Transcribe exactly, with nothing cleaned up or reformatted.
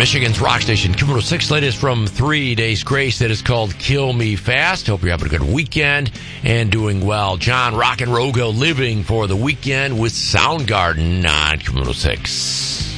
Michigan's rock station, Q one oh six, latest from Three Days Grace that is called Kill Me Fast. Hope you're having a good weekend and doing well. John Rock and Rogo living for the weekend with Soundgarden on Q one oh six.